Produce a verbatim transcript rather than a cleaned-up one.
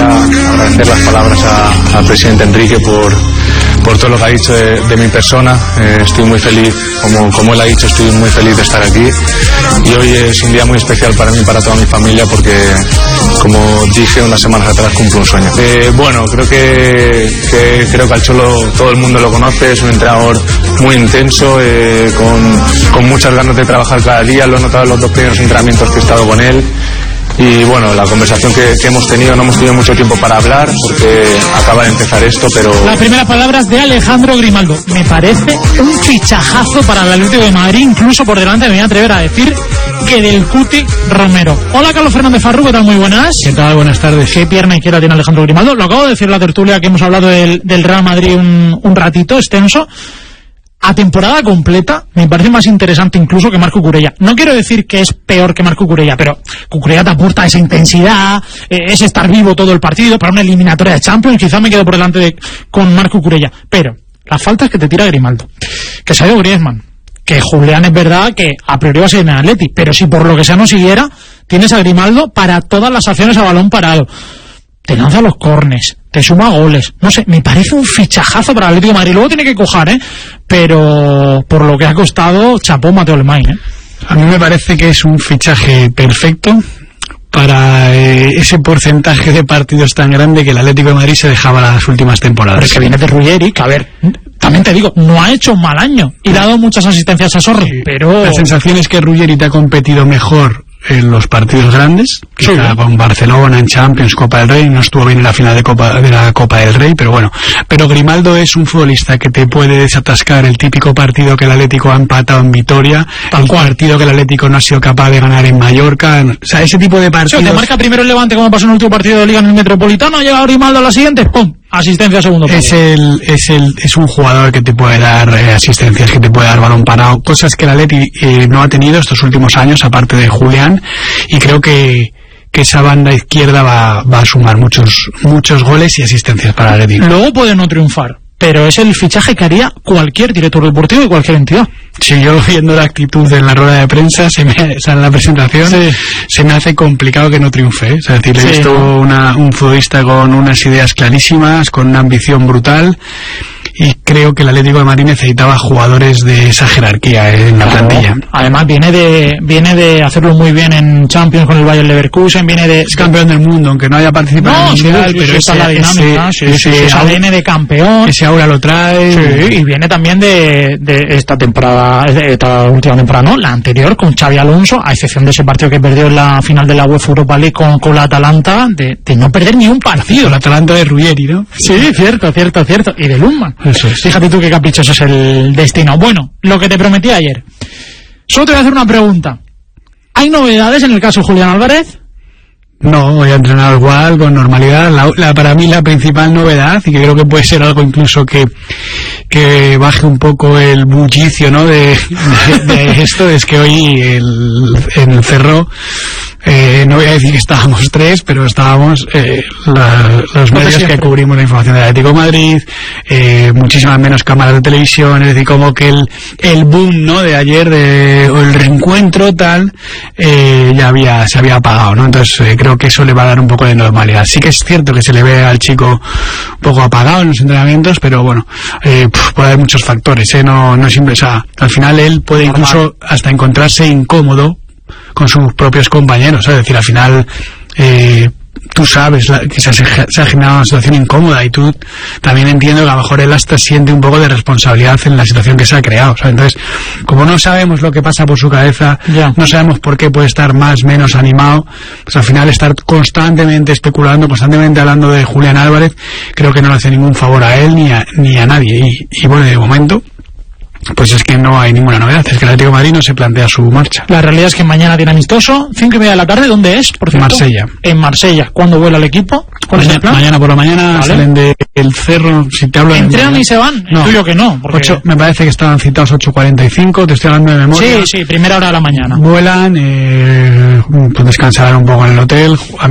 agradecer las palabras a, al presidente Enrique por, por todo lo que ha dicho de, de mi persona. Eh, estoy muy feliz, como, como él ha dicho, estoy muy feliz de estar aquí. Y hoy es un día muy especial para mí y para toda mi familia porque, como dije unas semanas atrás, cumplo un sueño. Eh, bueno, creo que, que creo que al Cholo todo el mundo lo conoce, es un entrenador muy intenso, eh, con, con muchas ganas de trabajar cada día, lo he notado en los dos primeros entrenamientos que he estado con él. Y bueno, la conversación que, que hemos tenido, no hemos tenido mucho tiempo para hablar porque acaba de empezar esto, pero... Las primeras palabras de Alejandro Grimaldo. Me parece un fichajazo para el Atlético de Madrid, incluso por delante me voy a atrever a decir que del Cuti Romero. Hola, Carlos Fernández Farru, ¿qué tal? Muy buenas. ¿Qué tal? Buenas tardes. ¿Qué pierna izquierda tiene Alejandro Grimaldo? Lo acabo de decir en la tertulia que hemos hablado del, del Real Madrid un, un ratito extenso. A temporada completa me parece más interesante incluso que Marc Cucurella. No quiero decir que es peor que Marc Cucurella, pero Cucurella te aporta esa intensidad, eh, es estar vivo todo el partido para una eliminatoria de Champions. Quizás me quedo por delante de, con Marc Cucurella, pero la falta es que te tira Grimaldo, que se ha ido Griezmann, que Julián es verdad que a priori va a ser en el Atleti, pero si por lo que sea no siguiera, tienes a Grimaldo para todas las acciones a balón parado. Te lanza los córners, te suma goles. No sé, me parece un fichajazo para el Atlético de Madrid. Luego tiene que cojar, ¿eh? Pero por lo que ha costado, chapó Mateo Alemán, ¿eh? A mí me parece que es un fichaje perfecto para eh, ese porcentaje de partidos tan grande que el Atlético de Madrid se dejaba las últimas temporadas. Pero es que viene de Ruggeri, que a ver, también te digo, no ha hecho un mal año y le ha dado muchas asistencias a Sorri, sí, pero... La sensación es que Ruggeri te ha competido mejor en los partidos grandes, sí, con Barcelona en Champions, Copa del Rey, no estuvo bien en la final de Copa de la Copa del Rey, pero bueno, pero Grimaldo es un futbolista que te puede desatascar el típico partido que el Atlético ha empatado en Vitoria, el partido que el Atlético no ha sido capaz de ganar en Mallorca, o sea, ese tipo de partidos. Sí, te marca primero el Levante como pasó en el último partido de Liga en el Metropolitano, ha llegado Grimaldo a la siguiente, ¡pum! Asistencia segundo partido. Es el, es el, es un jugador que te puede dar eh, asistencias, que te puede dar balón parado, cosas que el Atleti eh, no ha tenido estos últimos años, aparte de Julián, y creo que, que esa banda izquierda va, va a sumar muchos, muchos goles y asistencias para el Atleti. Luego puede no triunfar, pero es el fichaje que haría cualquier director deportivo y cualquier entidad. Sí, yo viendo la actitud en la rueda de prensa, se me, o sea, en la presentación, sí, se me hace complicado que no triunfe, ¿eh? O sea, es decir, he sí, visto ¿no? una, un futbolista con unas ideas clarísimas, con una ambición brutal, y creo que el Atlético de Madrid necesitaba jugadores de esa jerarquía en la claro. plantilla. Además viene de viene de hacerlo muy bien en Champions con el Bayer Leverkusen, viene de... Es campeón del mundo, aunque no haya participado no, en el Mundial, sí, pero esa es la dinámica, ese, sí, ese, sí, ese A A D N de campeón. Ese aura lo trae. Sí, y viene también de, de esta temporada, de esta última temporada, no, la anterior con Xabi Alonso, a excepción de ese partido que perdió en la final de la UEFA Europa League con, con la Atalanta, de, de no perder ni un partido. La Atalanta de Ruggeri, ¿no? Sí, cierto, cierto, cierto. Y de Lundman. Eso es. Fíjate tú qué caprichoso es el destino. Bueno, lo que te prometí ayer. Solo te voy a hacer una pregunta. ¿Hay novedades en el caso de Julián Álvarez? No, voy a entrenar igual, con normalidad. La, la, para mí la principal novedad, y que creo que puede ser algo incluso que, que baje un poco el bullicio, ¿no?, de, de, de esto, es que hoy el, en el Cerro, eh, no voy a decir que estábamos tres, pero estábamos eh, la, los medios que cubrimos la información del Atlético de Madrid, eh, muchísimas menos cámaras de televisión, es decir, como que el, el boom, ¿no?, de ayer, de, o el reencuentro tal, eh, ya había, se había apagado, ¿no? Entonces eh, creo que eso le va a dar un poco de normalidad. Sí que es cierto que se le ve al chico un poco apagado en los entrenamientos, pero bueno, eh, pf, puede haber muchos factores, ¿eh? No, no es simple, o sea, al final él puede incluso hasta encontrarse incómodo con sus propios compañeros, ¿eh? Es decir, al final eh, tú sabes la, que se ha, se ha generado una situación incómoda, y tú también entiendo que a lo mejor él hasta siente un poco de responsabilidad en la situación que se ha creado, ¿sabes? Entonces, como no sabemos lo que pasa por su cabeza, yeah. no sabemos por qué puede estar más, menos animado, pues al final estar constantemente especulando, constantemente hablando de Julián Álvarez, creo que no le hace ningún favor a él ni a, ni a nadie, y, y bueno, de momento pues es que no hay ninguna novedad, es que el Atlético de Madrid no se plantea su marcha. La realidad es que mañana tiene amistoso, cinco y media de la tarde. ¿Dónde es, por cierto? Marsella. En Marsella. ¿Cuándo vuela el equipo? ¿Cuál mañana, es el plan? Mañana por la mañana, vale. Salen del de Cerro, si te hablo... ¿Entrenan y se van? No. Tuyo que no. Porque... ocho, me parece que estaban citados ocho cuarenta y cinco, te estoy hablando de memoria. Sí, sí, primera hora de la mañana. Vuelan, eh, pues descansarán un poco en el hotel.